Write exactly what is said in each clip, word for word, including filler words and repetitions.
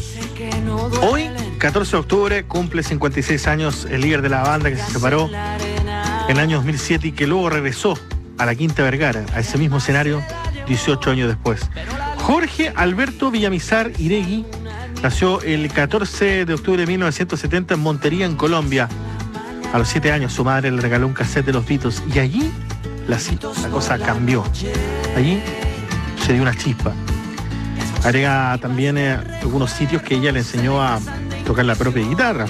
Hoy, catorce de octubre, cumple cincuenta y seis años el líder de la banda que se separó en el año dos mil siete y que luego regresó a la Quinta Vergara, a ese mismo escenario, dieciocho años después. Jorge Alberto Villamizar Iregui nació el catorce de octubre de mil novecientos setenta en Montería, en Colombia. A los siete años su madre le regaló un cassette de los Beatles y allí la, la cosa cambió. Allí se dio una chispa. Agrega también eh, algunos sitios que ella le enseñó a tocar la propia guitarra.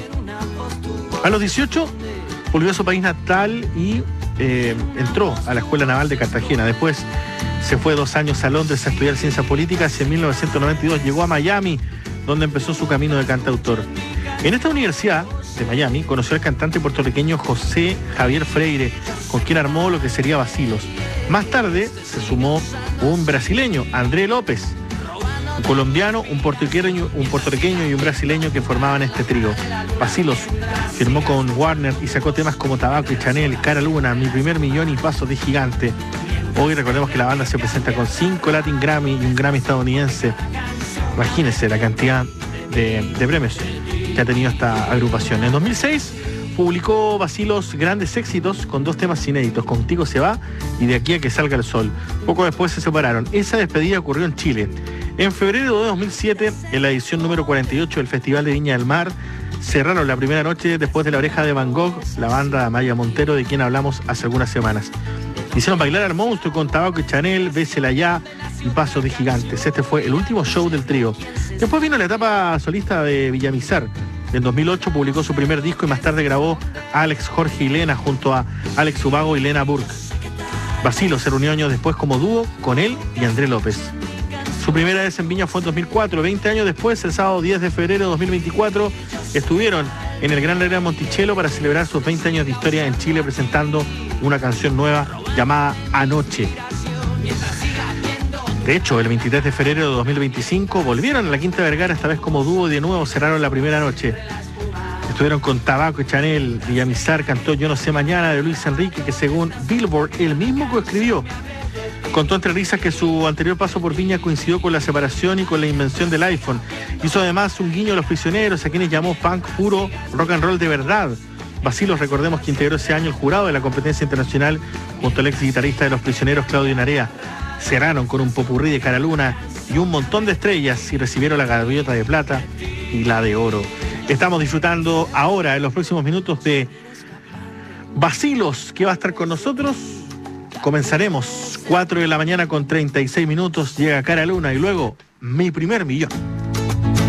A los dieciocho volvió a su país natal y eh, entró a la Escuela Naval de Cartagena. Después se fue dos años a Londres a estudiar ciencias políticas y en mil novecientos noventa y dos llegó a Miami, donde empezó su camino de cantautor. En esta universidad de Miami conoció al cantante puertorriqueño José Javier Freire, con quien armó lo que sería Bacilos. Más tarde se sumó un brasileño, André López, un colombiano, un puertorriqueño, un puertorriqueño y un brasileño que formaban este trío. Bacilos firmó con Warner y sacó temas como Tabaco y Chanel, Cara Luna, Mi Primer Millón y Pasos de Gigante. Hoy recordemos que la banda se presenta con cinco Latin Grammy y un Grammy estadounidense. Imagínense la cantidad de, de premios que ha tenido esta agrupación. En dos mil seis publicó Bacilos grandes éxitos con dos temas inéditos, Contigo se va y De aquí a que salga el sol. Poco después se separaron. Esa despedida ocurrió en Chile. En febrero de dos mil siete, en la edición número cuarenta y ocho del Festival de Viña del Mar, cerraron la primera noche después de La Oreja de Van Gogh, la banda de Maya Montero, de quien hablamos hace algunas semanas. Hicieron bailar al monstruo con Tabaco y Chanel, Bésela ya y Pasos de Gigantes. Este fue el último show del trío. Después vino la etapa solista de Villamizar. En dos mil ocho publicó su primer disco y más tarde grabó Alex, Jorge y Lena junto a Alex Ubago y Lena Burke. Bacilos se reunió años después como dúo con él y André López. Su primera vez en Viña fue en dos mil cuatro. veinte años después, el sábado diez de febrero de dos mil veinticuatro, estuvieron en el Gran Arena Monticello para celebrar sus veinte años de historia en Chile, presentando una canción nueva llamada Anoche. De hecho, el veintitrés de febrero de dos mil veinticinco volvieron a la Quinta Vergara, esta vez como dúo, y de nuevo cerraron la primera noche. Estuvieron con Tabaco y Chanel. Villamizar cantó Yo no sé mañana de Luis Enrique, que según Billboard él mismo coescribió. Contó entre risas que su anterior paso por Viña coincidió con la separación y con la invención del iPhone. Hizo además un guiño a Los Prisioneros, a quienes llamó punk puro, rock and roll de verdad. Bacilos, recordemos que integró ese año el jurado de la competencia internacional junto al ex guitarrista de Los Prisioneros, Claudio Narea. Cerraron con un popurrí de Cara Luna y un montón de estrellas y recibieron la gaviota de plata y la de oro. Estamos disfrutando ahora, en los próximos minutos, de Bacilos, que va a estar con nosotros. Comenzaremos cuatro de la mañana con treinta y seis minutos, llega Cara Luna y luego Mi Primer Millón.